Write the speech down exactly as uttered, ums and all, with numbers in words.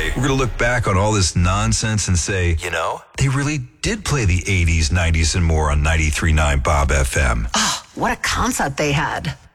We're going to look back on all this nonsense and say, you know, they really did play the eighties, nineties, and more on ninety-three point nine Bob F M. Oh, what a concert they had.